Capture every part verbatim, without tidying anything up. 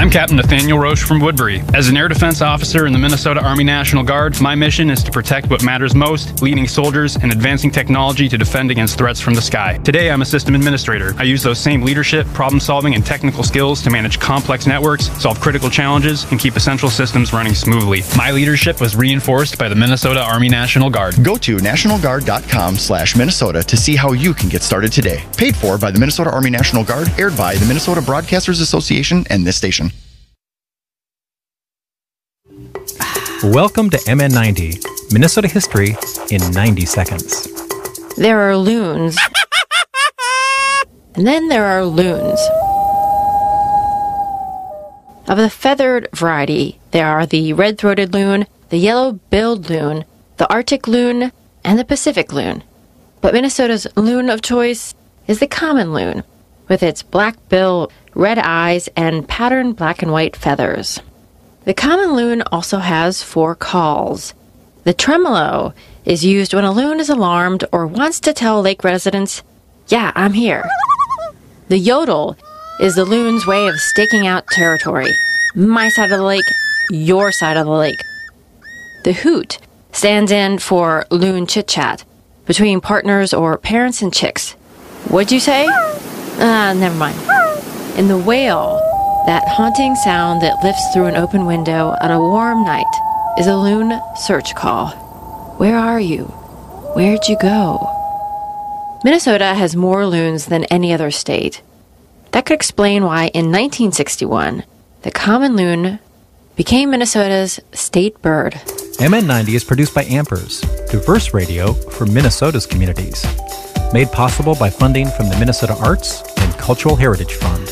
I'm Captain Nathaniel Roche from Woodbury. As an air defense officer in the Minnesota Army National Guard, my mission is to protect what matters most, leading soldiers and advancing technology to defend against threats from the sky. Today, I'm a system administrator. I use those same leadership, problem-solving, and technical skills to manage complex networks, solve critical challenges, and keep essential systems running smoothly. My leadership was reinforced by the Minnesota Army National Guard. Go to national guard dot com slash Minnesota to see how you can get started today. Paid for by the Minnesota Army National Guard, aired by the Minnesota Broadcasters Association and this station. Welcome to M N ninety, Minnesota history in ninety seconds. There are loons. And then there are loons. Of the feathered variety, there are the red-throated loon, the yellow-billed loon, the Arctic loon, and the Pacific loon. But Minnesota's loon of choice is the common loon, with its black bill, red eyes, and patterned black and white feathers. The common loon also has four calls. The tremolo is used when a loon is alarmed or wants to tell lake residents, "Yeah, I'm here." The yodel is the loon's way of staking out territory. My side of the lake, your side of the lake. The hoot stands in for loon chit-chat between partners or parents and chicks. What'd you say? Ah, uh, never mind. And the wail, that haunting sound that lifts through an open window on a warm night, is a loon search call. Where are you? Where'd you go? Minnesota has more loons than any other state. That could explain why in nineteen sixty-one, the common loon became Minnesota's state bird. M N ninety is produced by Ampers, diverse radio for Minnesota's communities. Made possible by funding from the Minnesota Arts and Cultural Heritage Fund.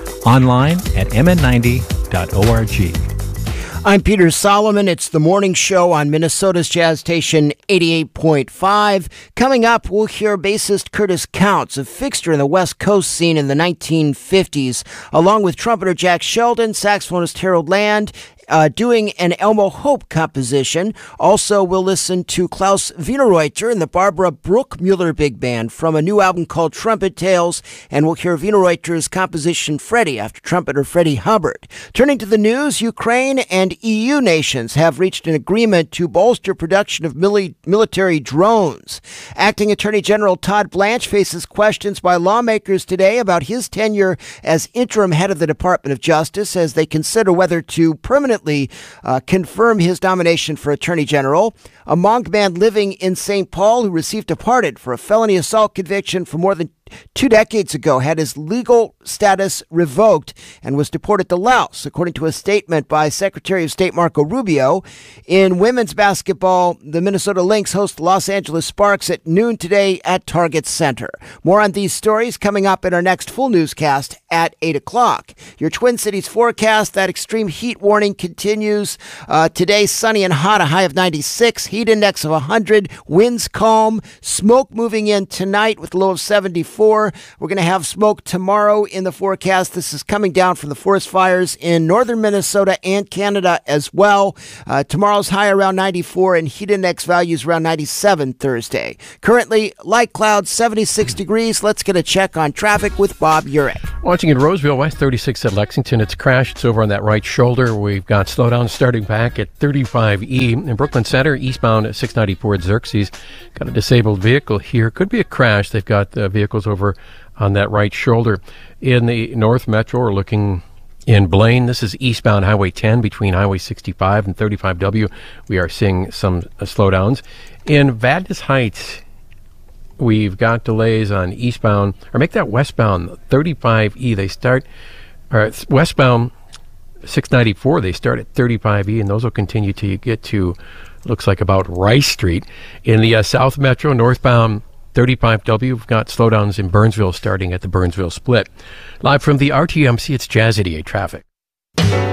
Online at m n ninety dot org. I'm Peter Solomon. It's the morning show on Minnesota's Jazz Station eighty-eight point five. Coming up, we'll hear bassist Curtis Counts, a fixture in the West Coast scene in the nineteen fifties, along with trumpeter Jack Sheldon, saxophonist Harold Land, Uh, doing an Elmo Hope composition. Also, we'll listen to Klaus Wienerreuter and the Barbara Bruckmuller Big Band from a new album called Trumpet Tales, and we'll hear Wienerreuter's composition Freddie after trumpeter Freddie Hubbard. Turning to the news, Ukraine and E U nations have reached an agreement to bolster production of mili- military drones. Acting Attorney General Todd Blanche faces questions by lawmakers today about his tenure as interim head of the Department of Justice as they consider whether to permanently Uh, confirm his nomination for Attorney General. A Hmong man living in Saint Paul who received a pardon for a felony assault conviction for more than two decades ago had his legal status revoked and was deported to Laos, according to a statement by Secretary of State Marco Rubio. In women's basketball, the Minnesota Lynx host the Los Angeles Sparks at noon today at Target Center. More on these stories coming up in our next full newscast at eight o'clock. Your Twin Cities forecast, that extreme heat warning continues. Uh, today, sunny and hot, a high of ninety-six, heat index of one hundred, winds calm, smoke moving in tonight with a low of seventy-four. We're going to have smoke tomorrow in the forecast. This is coming down from the forest fires in northern Minnesota and Canada as well. Uh, tomorrow's high around ninety-four and heat index values around ninety-seven Thursday. Currently, light clouds, seventy-six degrees. Let's get a check on traffic with Bob Urich. Watching in Roseville, West thirty-six at Lexington. It's a crash. It's over on that right shoulder. We've got slowdown starting back at thirty-five E. In Brooklyn Center, eastbound at six ninety-four at Xerxes. Got a disabled vehicle here. Could be a crash. They've got uh, vehicles over on that right shoulder. In the North Metro, we're looking in Blaine. This is eastbound Highway ten between Highway sixty-five and thirty-five W. We are seeing some uh, slowdowns. In Vadnais Heights, we've got delays on eastbound, or make that westbound, thirty-five E. They start, or westbound six ninety-four, they start at thirty-five E, and those will continue till you get to, looks like about Rice Street. In the uh, South Metro, northbound thirty-five W, we've got slowdowns in Burnsville starting at the Burnsville split. Live from the R T M C, it's Jazz eighty-eight traffic.